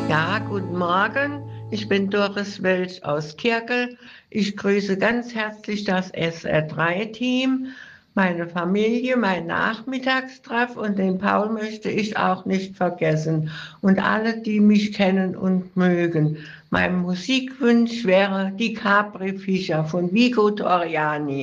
Ja, guten Morgen. Ich bin Doris Welch aus Kirkel. Ich grüße ganz herzlich das SR3-Team, meine Familie, mein Nachmittagstreff und den Paul möchte ich auch nicht vergessen und alle, die mich kennen und mögen. Mein Musikwunsch wäre die Capri Fischer von Vico Torriani.